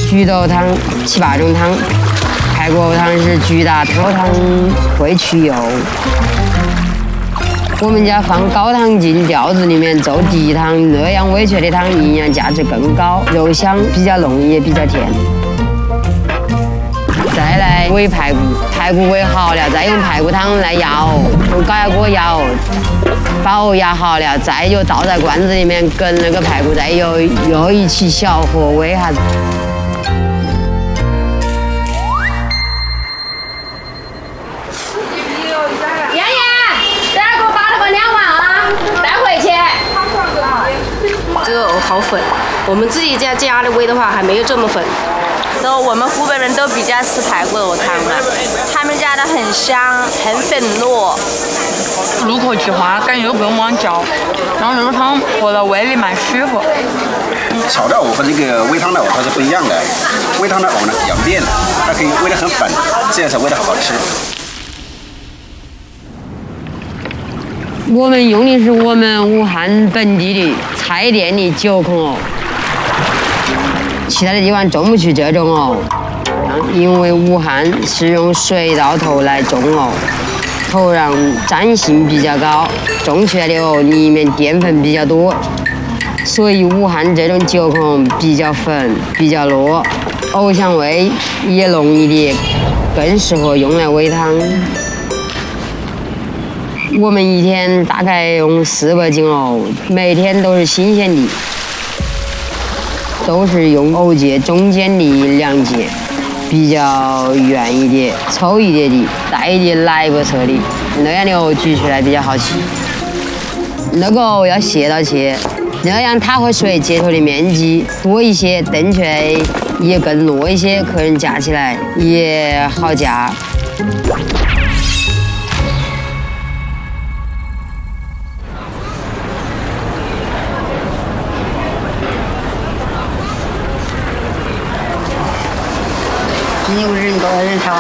焗豆汤7、8种汤，排骨汤是巨大汤会去油。我们家放高汤进吊子里面做低汤，那样煨出来的汤营养价值更高，肉香比较浓也比较甜。再来煨排骨，排骨煨好了，再用排骨汤来压哦，用高压锅压哦，把藕压好了，再就倒在罐子里面，跟那个排骨再又一起小火煨下子。 妍妍，等下给我把那个2碗啊带回去。 这个藕好粉，我们自己在家里煨的话还没有这么粉。都我们湖北人都比较吃排骨藕汤的，他们家的很香，很粉糯。 入口即化，感觉又不用往嚼，然后这个汤喝到胃里蛮舒服。 炒的藕和这个煨汤的藕它是不一样的，煨汤的藕呢比较面，它可以煨得很粉，这样才煨得好吃。 我们用的是我们武汉本地的菜店的9孔藕，其他的地方种不出这种藕，因为武汉是用水稻头来种藕，土壤粘性比较高，种出来的藕里面淀粉比较多，所以武汉这种9孔比较粉，比较糯，藕香味也浓一点，更适合用来煨汤。我们一天大概用400斤藕，每天都是新鲜的，都是用藕节中间的2节，比较圆一点、粗一点的，带一点奶白色的，那样的藕举出来比较好吃。那个藕要斜到切，那样它和水接触的面积多一些，炖出来也更糯一些，客人夹起来也好夹。 你有人多少人炒？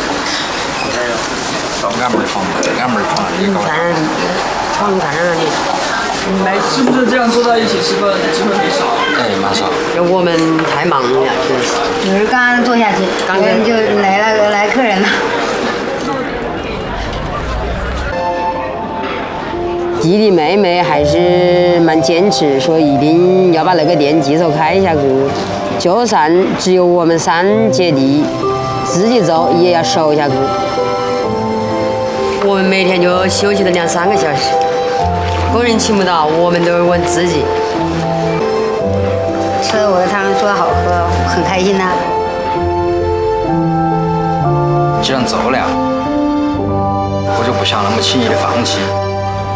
到俺们放，俺们放一个。 床看上你。 是不是这样坐在一起吃饭机会很少？ 哎，蛮少。 就我们太忙了，平时。 就是刚坐下去，我们就来客人了。 弟弟妹妹还是蛮坚持，说一定要把那个店继续开下去。就算只有我们3姐弟自己做，也要守下去。我们每天就休息了2、3个小时，工人请不到，我们都是问自己。 吃了我的汤，说好喝，很开心呐。 既然做了，我就不想那么轻易的放弃。